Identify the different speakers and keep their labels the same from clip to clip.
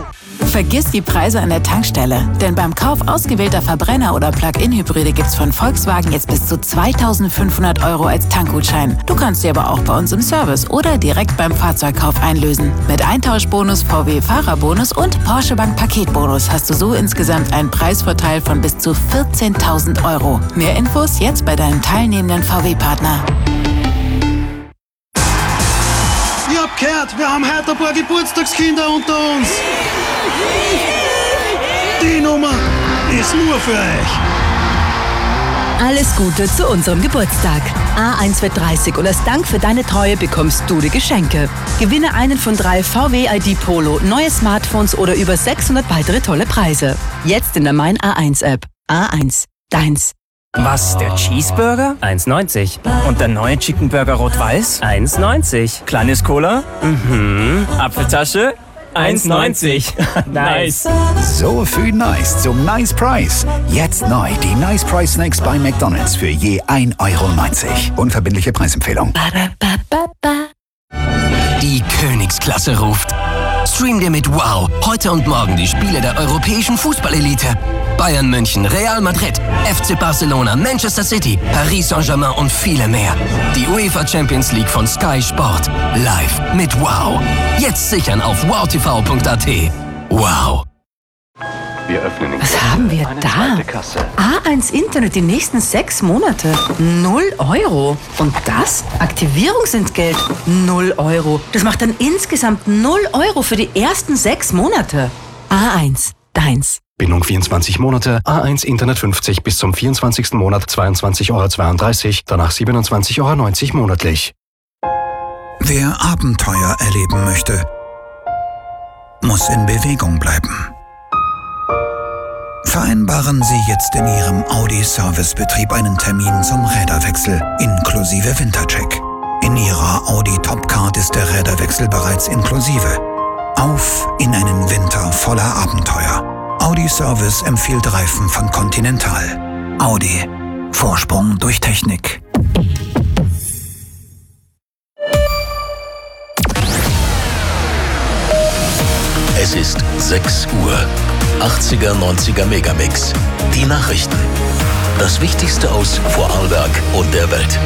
Speaker 1: Vergiss die Preise an der Tankstelle, denn beim Kauf ausgewählter Verbrenner- oder Plug-in-Hybride gibt's von Volkswagen jetzt bis zu 2.500 € als Tankgutschein. Du kannst sie aber auch bei uns im Service oder direkt beim Fahrzeugkauf einlösen. Mit Eintauschbonus, VW-Fahrerbonus und Porsche Bank Paketbonus hast du so insgesamt einen Preisvorteil von bis zu 14.000 €. Mehr Infos jetzt bei deinem teilnehmenden VW-Partner.
Speaker 2: Ich hab gehört, wir haben heute ein paar Geburtstagskinder unter uns. Die Nummer ist nur für euch.
Speaker 3: Alles Gute zu unserem Geburtstag. A1 wird 30 und als Dank für deine Treue bekommst du die Geschenke. Gewinne einen von 3 VW ID Polo, neue Smartphones oder über 600 weitere tolle Preise. Jetzt in der Mein A1 App. A1, deins.
Speaker 4: Was, der Cheeseburger?
Speaker 5: 1,90.
Speaker 4: Und der neue Chicken Burger Rot-Weiß?
Speaker 5: 1,90.
Speaker 4: Kleines Cola?
Speaker 5: Apfeltasche? 1,90. Nice.
Speaker 6: So viel nice zum Nice Price. Jetzt neu die Nice Price Snacks bei McDonald's für je 1,90 €. Unverbindliche Preisempfehlung.
Speaker 7: Die Königsklasse ruft. Stream dir mit Wow heute und morgen die Spiele der europäischen Fußballelite. Bayern München, Real Madrid, FC Barcelona, Manchester City, Paris Saint-Germain und viele mehr. Die UEFA Champions League von Sky Sport. Live mit Wow. Jetzt sichern auf wowtv.at. Wow.
Speaker 8: Wir öffnen in
Speaker 3: Was haben wir da? A1 Internet die nächsten 6 Monate. 0 €. Und das? Aktivierungsentgelt 0 €. Das macht dann insgesamt 0 € für die ersten 6 Monate. A1, deins.
Speaker 8: Bindung 24 Monate, A1 Internet 50 bis zum 24. Monat 22,32 €, danach 27,90 € monatlich.
Speaker 6: Wer Abenteuer erleben möchte, muss in Bewegung bleiben. Vereinbaren Sie jetzt in Ihrem Audi-Servicebetrieb einen Termin zum Räderwechsel inklusive Wintercheck. In Ihrer Audi Topcard ist der Räderwechsel bereits inklusive. Auf in einen Winter voller Abenteuer. Audi Service empfiehlt Reifen von Continental. Audi. Vorsprung durch Technik.
Speaker 7: Es ist 6 Uhr. 80er, 90er Megamix. Die Nachrichten. Das Wichtigste aus Vorarlberg und der Welt.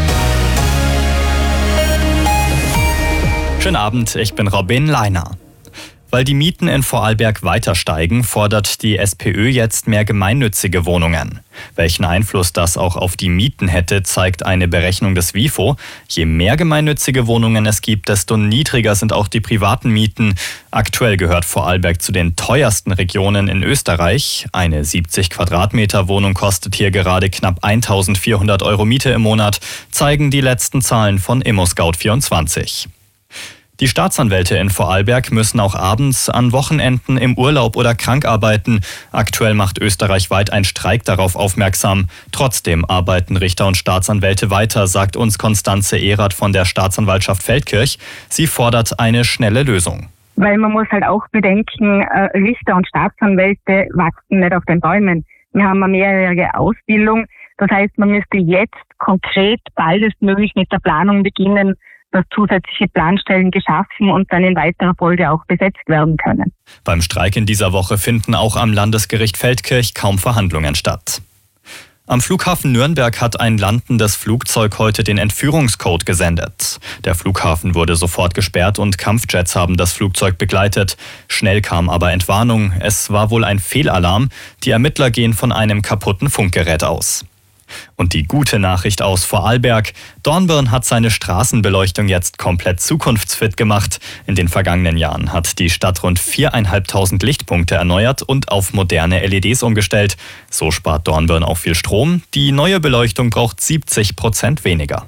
Speaker 9: Schönen Abend, ich bin Robin Leiner. Weil die Mieten in Vorarlberg weiter steigen, fordert die SPÖ jetzt mehr gemeinnützige Wohnungen. Welchen Einfluss das auch auf die Mieten hätte, zeigt eine Berechnung des WIFO. Je mehr gemeinnützige Wohnungen es gibt, desto niedriger sind auch die privaten Mieten. Aktuell gehört Vorarlberg zu den teuersten Regionen in Österreich. Eine 70 Quadratmeter Wohnung kostet hier gerade knapp 1.400 € Miete im Monat, zeigen die letzten Zahlen von ImmoScout24. Die Staatsanwälte in Vorarlberg müssen auch abends, an Wochenenden, im Urlaub oder krank arbeiten. Aktuell macht österreichweit ein Streik darauf aufmerksam. Trotzdem arbeiten Richter und Staatsanwälte weiter, sagt uns Konstanze Erath von der Staatsanwaltschaft Feldkirch. Sie fordert eine schnelle Lösung.
Speaker 10: Weil man muss halt auch bedenken, Richter und Staatsanwälte wachsen nicht auf den Bäumen. Wir haben eine mehrjährige Ausbildung. Das heißt, man müsste jetzt konkret baldestmöglich mit der Planung beginnen, dass zusätzliche Planstellen geschaffen und dann in weiterer Folge auch besetzt werden können.
Speaker 9: Beim Streik in dieser Woche finden auch am Landesgericht Feldkirch kaum Verhandlungen statt. Am Flughafen Nürnberg hat ein landendes Flugzeug heute den Entführungscode gesendet. Der Flughafen wurde sofort gesperrt und Kampfjets haben das Flugzeug begleitet. Schnell kam aber Entwarnung. Es war wohl ein Fehlalarm. Die Ermittler gehen von einem kaputten Funkgerät aus. Und die gute Nachricht aus Vorarlberg: Dornbirn hat seine Straßenbeleuchtung jetzt komplett zukunftsfit gemacht. In den vergangenen Jahren hat die Stadt rund 4.500 Lichtpunkte erneuert und auf moderne LEDs umgestellt. So spart Dornbirn auch viel Strom. Die neue Beleuchtung braucht 70% weniger.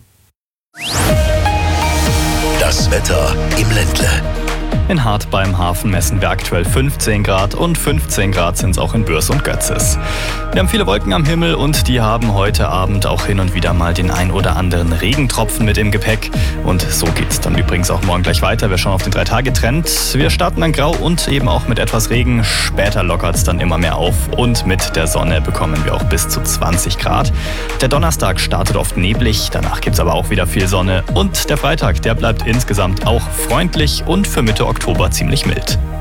Speaker 7: Das Wetter im Ländle.
Speaker 9: In Hart beim Hafen messen wir aktuell 15 Grad und 15 Grad sind es auch in Bürs und Götzis. Wir haben viele Wolken am Himmel und die haben heute Abend auch hin und wieder mal den ein oder anderen Regentropfen mit im Gepäck. Und so geht es dann übrigens auch morgen gleich weiter. Wir schauen auf den 3-Tage-Trend. Wir starten dann grau und eben auch mit etwas Regen. Später lockert es dann immer mehr auf und mit der Sonne bekommen wir auch bis zu 20 Grad. Der Donnerstag startet oft neblig, danach gibt es aber auch wieder viel Sonne. Und der Freitag, der bleibt insgesamt auch freundlich und für Mitte Oktober ziemlich mild.